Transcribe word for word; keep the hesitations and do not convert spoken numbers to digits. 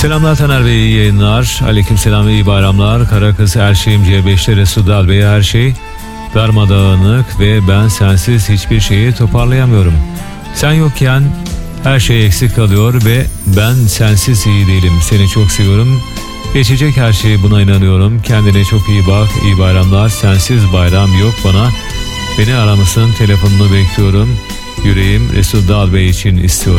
Selamlar Taner Bey, iyi yayınlar. Aleykümselam ve iyi bayramlar. Karakız her şeyim C beşte Resul Dal Bey, her şey darmadağınık ve ben sensiz hiçbir şeyi toparlayamıyorum. Sen yokken her şey eksik kalıyor ve ben sensiz iyi değilim. Seni çok seviyorum. Geçecek her şey, buna inanıyorum. Kendine çok iyi bak. İyi bayramlar. Sensiz bayram yok bana. Beni aramasın, telefonunu bekliyorum. Yüreğim Resul Dal Bey için istiyorum.